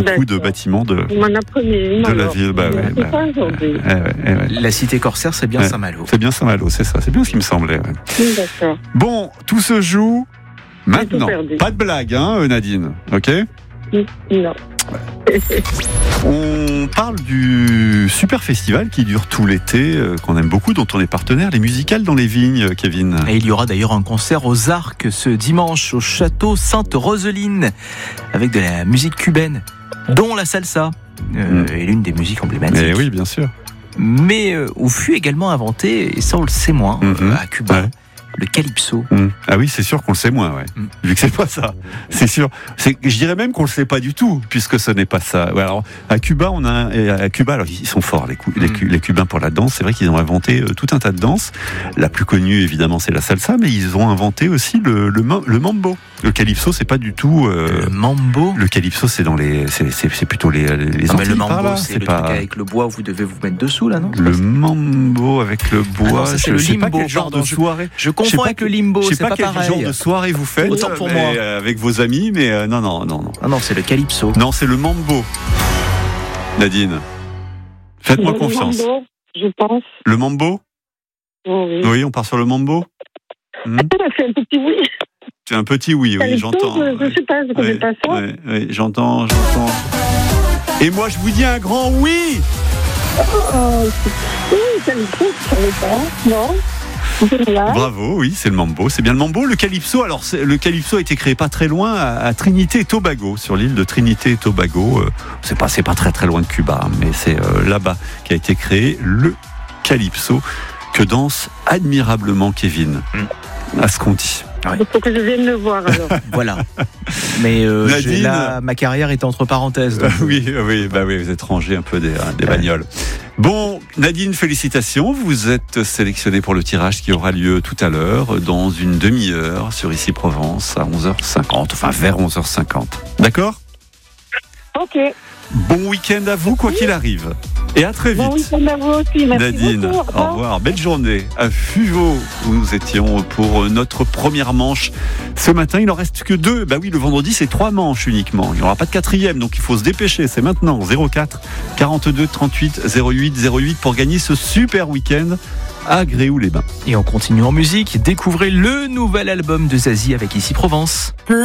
beaucoup de bâtiments de la ville. La cité corsaire, c'est bien Saint-Malo. C'est bien Saint-Malo, c'est ça. C'est bien ce qui me semblait. D'accord. Bon, tout se joue maintenant. Pas de blague, Nadine. Ok ? Non. On parle du super festival qui dure tout l'été, qu'on aime beaucoup, dont on est partenaire, les musicales dans les vignes, Kevin. Et il y aura d'ailleurs un concert aux Arcs ce dimanche au château Sainte-Roseline avec de la musique cubaine, dont la salsa est l'une des musiques emblématiques. Et oui, bien sûr. Mais où fut également inventé, et ça on le sait moins, à Cuba, le calypso. Ah oui, c'est sûr qu'on le sait moins, vu que c'est pas ça. C'est sûr. Je dirais même qu'on le sait pas du tout, puisque ce n'est pas ça. Ouais, alors, à Cuba, alors, ils sont forts, les Cubains pour la danse. C'est vrai qu'ils ont inventé tout un tas de danses. La plus connue, évidemment, c'est la salsa, mais ils ont inventé aussi le mambo. Le calypso, c'est pas du tout. Le mambo. Le calypso, c'est c'est plutôt les Antilles. Le mambo, par là. c'est le truc avec le bois où vous devez vous mettre dessous, là, non ? Le mambo avec le bois. Non, ça, c'est le sais limbo. Pas quel genre de soirée. Je confonds avec le limbo. Je sais c'est pas quel pareil. genre de soirée vous faites. Autant pour moi. Avec vos amis, mais non. Ah non, c'est le calypso. Non, c'est le mambo. Nadine, faites-moi confiance. Mambo, je pense. Le mambo ? Oui, on part sur le mambo. c'est un petit oui. C'est un petit oui, j'entends. Je sais pas, je connais pas ça. Oui, j'entends. Et moi, je vous dis un grand oui. Oui, c'est le truc, je savais pas. Non. Bravo, oui, c'est le mambo, c'est bien le mambo. Le calypso, alors le calypso a été créé pas très loin à Trinité et Tobago, sur l'île de Trinité et Tobago. C'est pas très loin de Cuba, mais c'est là-bas qu'a été créé le calypso que danse admirablement Kevin. À ce qu'on dit. Il faut que je vienne le voir alors. Voilà. Mais Nadine, là, ma carrière est entre parenthèses. Donc... oui, vous êtes rangé un peu des bagnoles. Bon, Nadine, félicitations. Vous êtes sélectionnée pour le tirage qui aura lieu tout à l'heure, dans une demi-heure, sur Ici Provence, à 11h50, enfin vers 11h50. D'accord ? Ok. Bon week-end à vous, quoi qu'il arrive. Et à très vite. Bon week-end à vous aussi. Merci Nadine, beaucoup. au revoir. Belle journée à Fuveau, où nous étions pour notre première manche. Ce matin, il n'en reste que 2. Bah oui, le vendredi, c'est 3 manches uniquement. Il n'y aura pas de 4e, donc il faut se dépêcher. C'est maintenant. 04 42 38 08 pour gagner ce super week-end à Gréoux-les-Bains. Et on continue en musique. Découvrez le nouvel album de Zazie avec Ici Provence.